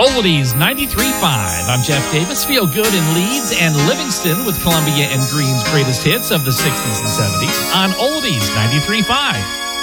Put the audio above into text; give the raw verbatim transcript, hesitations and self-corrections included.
Oldies ninety-three point five. I'm Jeff Davis. Feel good in Leeds and Livingston with Columbia and Green's greatest hits of the sixties and seventies on Oldies ninety-three point five.